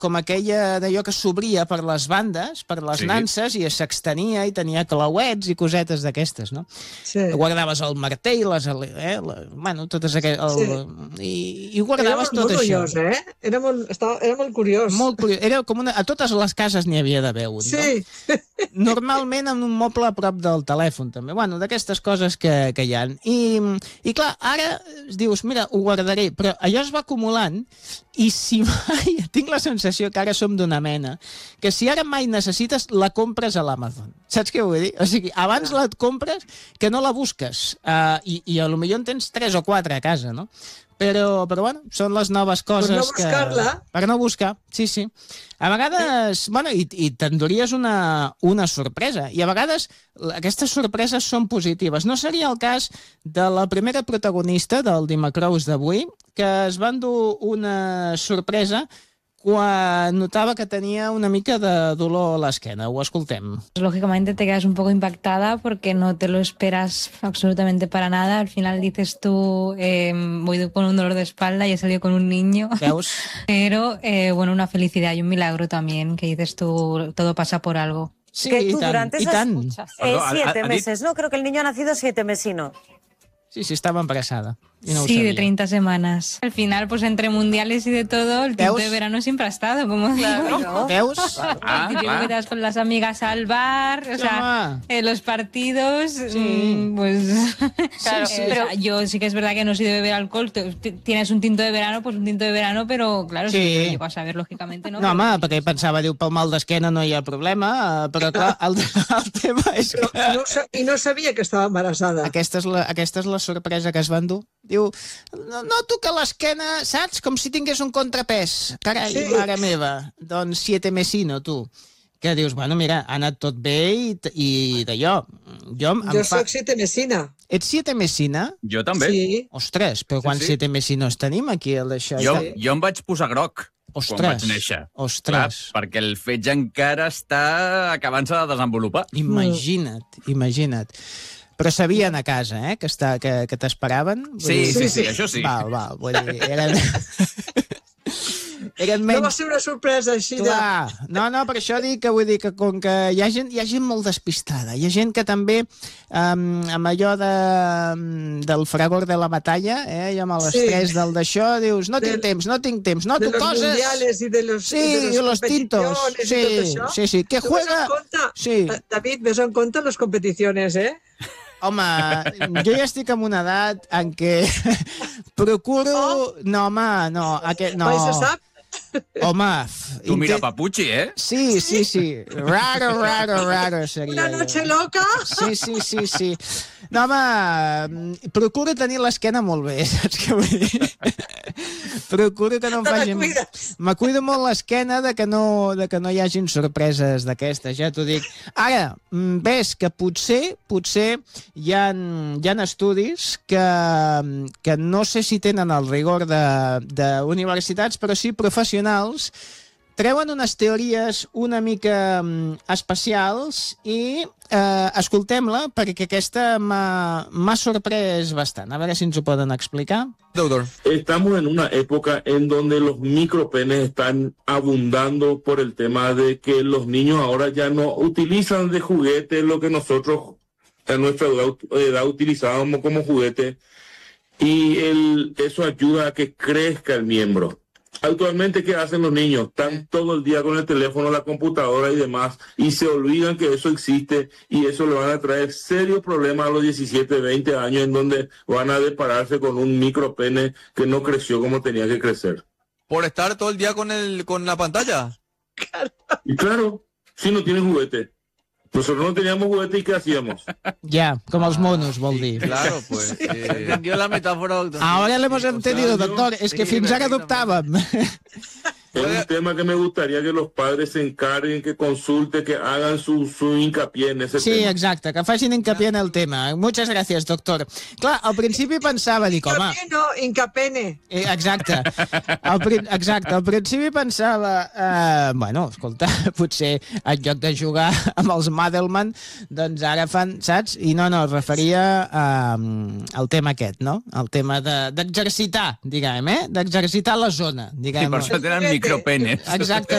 com aquella d'allò que s'obria per les bandes, per les nanses, i s'extenia i tenia clauets i cosetes d'aquestes, no? Sí. Guardaves el martell, bueno, totes aquestes... I guardaves tot això. Era molt curiós. Molt curiós. Era com a totes les cases n'hi havia d'haver un, no? Normalment amb un moble a prop del telèfon, també. Bueno, d'aquestes coses que hi ha. I clar, ara dius, mira, ho guardaré, però allò es va acumulant i si mai, tinc la sensació que ara som d'una mena, que si ara mai necessites, la compres a l'Amazon. Saps què vull dir? O sigui, abans la compres que no la busques. I a lo millor en tens 3 o 4 a casa, no? Però bueno, són les noves coses que... Per no buscar-la. Per no buscar, sí. A vegades, bueno, i t'enduries una sorpresa. I a vegades aquestes sorpreses són positives. No seria el cas de la primera protagonista del Dimecrous d'avui, que es va endur una sorpresa quan notaba que tenía una mica de dolor a l'esquena. Ho escoltem. Lógicamente te quedas un poco impactada porque no te lo esperas absolutamente para nada. Al final dices tú, voy con un dolor de espalda y he salido con un niño. ¿Veus? Pero, bueno, una felicidad y un milagro también, que dices tú, todo pasa por algo. Sí, que tú durante esas 7 meses, ¿no? Creo que el niño ha nacido 7 mesino. Sí, estaba embarazada. Y no sí, de 30 semanas. Al final, pues entre mundiales y de todo, el tinto de verano siempre ha estado, como digo. ¿Veus? El típico que te vas con las amigas al bar, o sea, los partidos, pues... Claro, pero yo sí que es verdad que no soy de beber alcohol. Tienes un tinto de verano, pues un tinto de verano, pero claro, sí, llego a saber, lògicament, no? No, home, perquè pensava, diu, pel mal d'esquena no hi ha problema, però clar, el tema és que... I no sabia que estava embarassada. Aquesta és la sorpresa que es va endur. Diu, noto que l'esquena, saps? Com si tingués un contrapès. Carai, mare meva. Doncs 7 mesino, tu. Que dius, bueno, mira, ha anat tot bé i d'allò. Jo soc 7 mesina. Ets 7 mesina? Jo també. Sí. Ostres, però quants 7 mesinos tenim aquí? Jo em vaig posar groc quan vaig néixer. Ostres. Clar, perquè el fetge encara està acabant-se de desenvolupar. Imagina't. Però sabien a casa, que t'esperaven? Sí, això sí. Val, vull dir, eren menys... No va ser una sorpresa així de... Clar, no, per això dic que vull dir que com que hi ha gent molt despistada, hi ha gent que també amb allò del fragor de la batalla, i amb l'estrès del d'això, dius, no tinc temps, noto coses... De los mundiales y de los tintos, sí, que juega... David, ves en compte les competiciones, Home, jo ja estic en una edat en què procuro... No, home, no. Mai se sap? Home... Tu mira Papuchi, Sí. Raro seria. Una noche loca? Sí. No, home, procuro tenir l'esquena molt bé, saps què vull dir? Procuro que no em faci... Me cuido molt l'esquena de que no hi hagin sorpreses d'aquestes, ja t'ho dic. Ara, ves que potser hi ha estudis que no sé si tenen el rigor d'universitats, però sí professionals, treuen unes teories una mica especials i escoltem-la perquè aquesta m'ha sorprès bastant. A veure si ens ho poden explicar. Doctor. Estamos en una época en donde los micropenes están abundando por el tema de que los niños ahora ya no utilizan de juguete lo que nosotros a nuestra edad utilizábamos como juguete y eso ayuda a que crezca el miembro. Actualmente, ¿qué hacen los niños? Están todo el día con el teléfono, la computadora y demás, y se olvidan que eso existe, y eso le van a traer serios problemas a los 17, 20 años, en donde van a depararse con un micropene que no creció como tenía que crecer. ¿Por estar todo el día con la pantalla? Y claro, si no tienen juguete. Nosotros no teníamos juguete y ¿qué hacíamos? Ya, como los monos, vol dir. Claro, pues. Entendió la metáfora, doctor. Ahora le hemos entendido, doctor. Es que fins ara dubtàvem. Es un tema que me gustaría que los padres se encarguen, que consulten, que hagan su hincapié en ese tema. Sí, exacte, que facin hincapié en el tema. Muchas gracias, doctor. Clar, al principi pensava, dic, home... Hincapié no, hincapene. Exacte. Al principi pensava, bueno, escolta, potser en lloc de jugar amb els Madelman, doncs ara fan, saps? I no, es referia al tema aquest, no? El tema d'exercitar, diguem, d'exercitar la zona, diguem. I per això tenen micropenes. Exacte.